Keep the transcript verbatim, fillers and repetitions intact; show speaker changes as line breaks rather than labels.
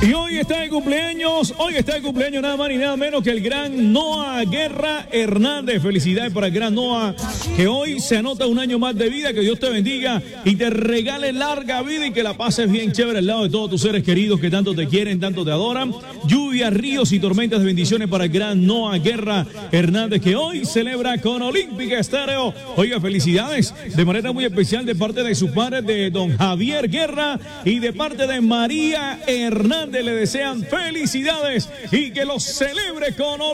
Y hoy está de cumpleaños, hoy está de cumpleaños nada más ni nada menos que el gran Noah Guerra Hernández. Felicidades para el gran Noah, que hoy se anota un año más de vida. Que Dios te bendiga y te regale larga vida y que la pases bien chévere al lado de todos tus seres queridos que tanto te quieren, tanto te adoran. Lluvias, ríos y tormentas de bendiciones para el gran Noah Guerra Hernández, que hoy celebra con Olímpica Estéreo. Oiga, felicidades de manera muy especial de parte de sus padres, de don Javier Guerra y de parte de María Hernández. Le desean felicidades y que los celebre con Olímpica.